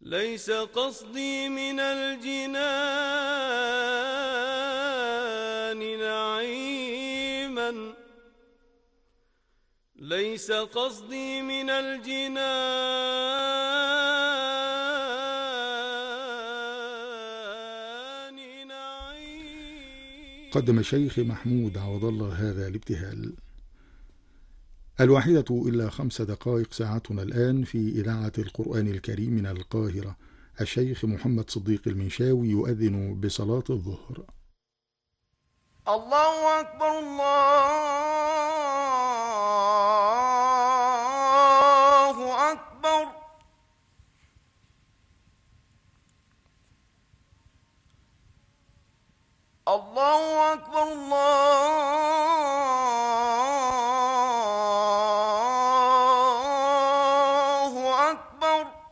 ليس قصدي من الجنان نعيما، ليس قصدي من الجنان نعيما. قدم الشيخ محمود عوض الله هذا الابتهال. 1:05 ساعتنا الآن في إذاعة القرآن الكريم من القاهرة. الشيخ محمد صديق المنشاوي يؤذن بصلاة الظهر. الله أكبر الله أكبر. الله أكبر الله أكبر.